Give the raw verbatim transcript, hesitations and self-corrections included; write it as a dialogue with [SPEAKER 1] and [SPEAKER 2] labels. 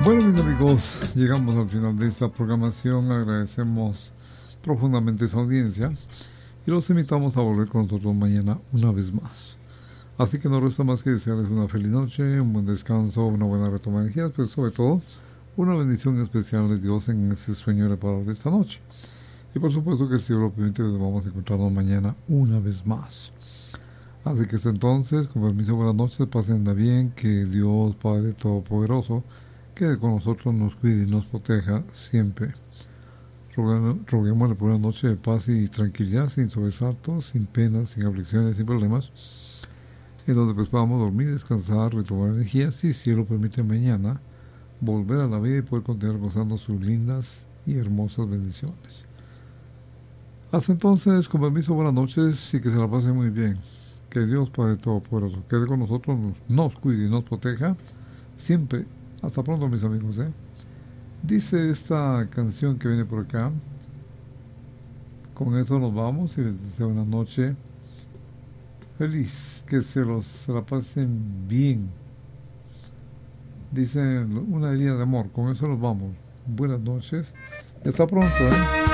[SPEAKER 1] Bueno, mis amigos, llegamos al final de esta programación. Agradecemos profundamente su audiencia y los invitamos a volver con nosotros mañana una vez más. Así que no resta más que desearles una feliz noche, un buen descanso, una buena retoma de energías, pero sobre todo una bendición especial de Dios en ese sueño reparador de esta noche. Y por supuesto que si Dios lo permite, nos vamos a encontrarnos mañana una vez más. Así que hasta entonces, con permiso, buenas noches, pásenla bien, que Dios Padre Todopoderoso quede con nosotros, nos cuide y nos proteja siempre. Roguémosle por una noche de paz y tranquilidad, sin sobresaltos, sin penas, sin aflicciones, sin problemas, en donde pues podamos dormir, descansar, retomar energías, si Dios lo permite mañana, volver a la vida y poder continuar gozando sus lindas y hermosas bendiciones. Hasta entonces, con permiso, buenas noches y que se la pasen muy bien. Que Dios Padre Todopoderoso quede con nosotros, nos, nos cuide y nos proteja siempre. Hasta pronto, mis amigos, ¿eh? Dice esta canción que viene por acá. Con eso nos vamos y les deseo una noche feliz, que se, los, se la pasen bien. Dice una herida de amor. Con eso nos vamos. Buenas noches y hasta pronto, ¿eh?